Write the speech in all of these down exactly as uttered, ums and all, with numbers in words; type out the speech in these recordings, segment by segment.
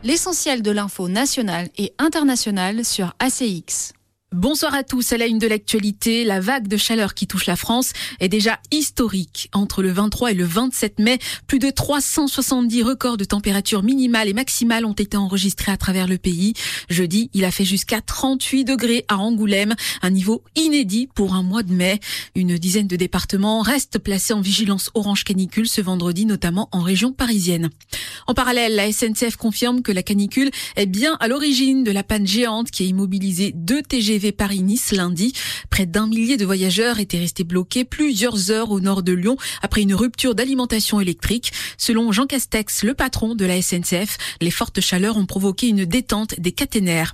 L'essentiel de l'info nationale et internationale sur A C X. Bonsoir à tous. À la une de l'actualité, la vague de chaleur qui touche la France est déjà historique. Entre le vingt-trois et le vingt-sept mai, plus de trois cent soixante-dix records de température minimale et maximale ont été enregistrés à travers le pays. Jeudi, il a fait jusqu'à trente-huit degrés à Angoulême, un niveau inédit pour un mois de mai. Une dizaine de départements restent placés en vigilance orange canicule ce vendredi, notamment en région parisienne. En parallèle, la S N C F confirme que la canicule est bien à l'origine de la panne géante qui a immobilisé deux T G V Paris-Nice lundi. Près d'un millier de voyageurs étaient restés bloqués plusieurs heures au nord de Lyon après une rupture d'alimentation électrique. Selon Jean Castex, le patron de la S N C F, les fortes chaleurs ont provoqué une détente des caténaires.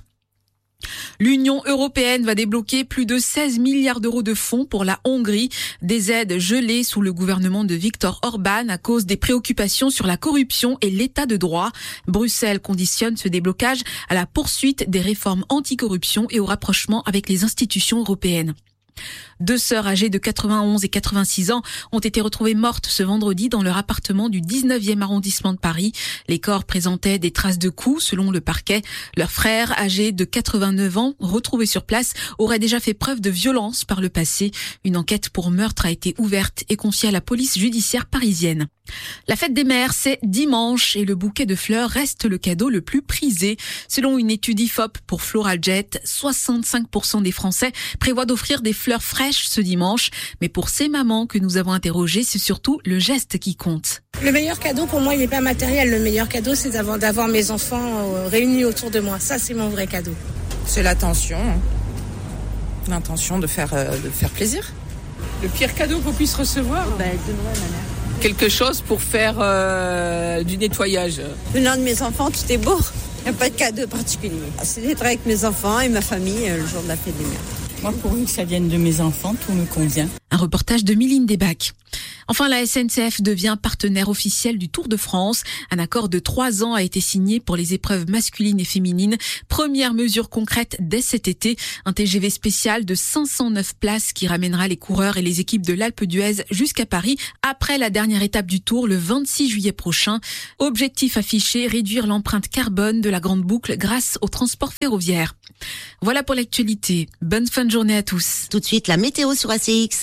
L'Union européenne va débloquer plus de seize milliards d'euros de fonds pour la Hongrie, des aides gelées sous le gouvernement de Viktor Orban à cause des préoccupations sur la corruption et l'état de droit. Bruxelles conditionne ce déblocage à la poursuite des réformes anticorruption et au rapprochement avec les institutions européennes. Deux sœurs âgées de quatre-vingt-onze et quatre-vingt-six ans ont été retrouvées mortes ce vendredi dans leur appartement du dix-neuvième arrondissement de Paris. Les corps présentaient des traces de coups selon le parquet. Leur frère, âgé de quatre-vingt-neuf ans, retrouvé sur place, aurait déjà fait preuve de violence par le passé. Une enquête pour meurtre a été ouverte et confiée à la police judiciaire parisienne. La fête des mères, c'est dimanche et le bouquet de fleurs reste le cadeau le plus prisé. Selon une étude I F O P pour Floraljet, soixante-cinq pour cent des Français prévoient d'offrir des fleurs fraîches ce dimanche. Mais pour ces mamans que nous avons interrogées, c'est surtout le geste qui compte. Le meilleur cadeau pour moi, il n'est pas matériel. Le meilleur cadeau, c'est d'avoir, d'avoir mes enfants réunis autour de moi. Ça, c'est mon vrai cadeau. C'est l'attention. L'intention de faire, euh, de faire plaisir. Le pire cadeau qu'on puisse recevoir, bah, de Noël, ma mère. Quelque chose pour faire euh, du nettoyage. Venant de mes enfants, tout est beau. Il n'y a pas de cadeau particulier. C'est d'être avec mes enfants et ma famille le jour de la fête des mères. Moi, pourvu que ça vienne de mes enfants, tout me convient. Un reportage de Miline Desbacs. Enfin, la S N C F devient partenaire officiel du Tour de France. Un accord de trois ans a été signé pour les épreuves masculines et féminines. Première mesure concrète dès cet été, un T G V spécial de cinq cent neuf places qui ramènera les coureurs et les équipes de l'Alpe d'Huez jusqu'à Paris après la dernière étape du Tour le vingt-six juillet prochain. Objectif affiché, réduire l'empreinte carbone de la grande boucle grâce au transport ferroviaire. Voilà pour l'actualité. Bonne fin de journée à tous. Tout de suite, la météo sur A C X.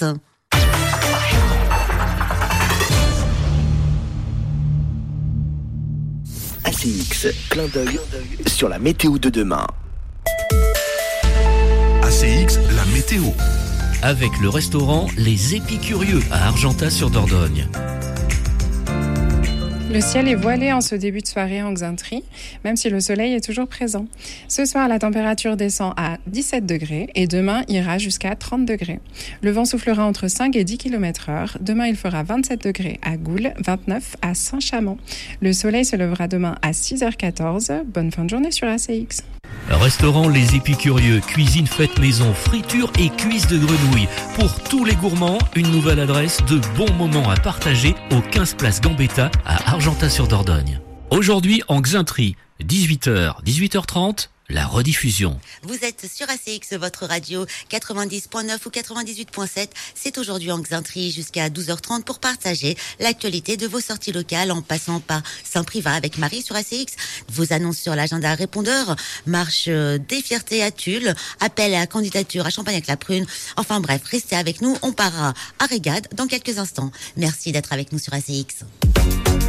A C X, clin d'œil sur la météo de demain. A C X, la météo. Avec le restaurant Les Épicurieux à Argentat-sur-Dordogne. Le ciel est voilé en ce début de soirée en Xaintree, même si le soleil est toujours présent. Ce soir, la température descend à dix-sept degrés et demain ira jusqu'à trente degrés. Le vent soufflera entre cinq et dix kilomètres heure. Demain, il fera vingt-sept degrés à Goules, vingt-neuf à Saint-Chamond. Le soleil se lèvera demain à six heures quatorze. Bonne fin de journée sur A C X. Restaurant Les Épicurieux, cuisine faite maison, friture et cuisse de grenouille. Pour tous les gourmands, une nouvelle adresse de bons moments à partager au quinze place Gambetta à Argentat-sur-Dordogne. Aujourd'hui en Xaintree, dix-huit heures, dix-huit heures trente, la rediffusion. Vous êtes sur A C X, votre radio quatre-vingt-dix point neuf ou quatre-vingt-dix-huit point sept. C'est aujourd'hui en Xaintree jusqu'à douze heures trente pour partager l'actualité de vos sorties locales en passant par Saint-Privat avec Marie sur A C X. Vos annonces sur l'agenda répondeur, marche des fiertés à Tulle, appel à candidature à Champagne-avec-la-Prune. Enfin bref, restez avec nous, on part à Régade dans quelques instants. Merci d'être avec nous sur A C X.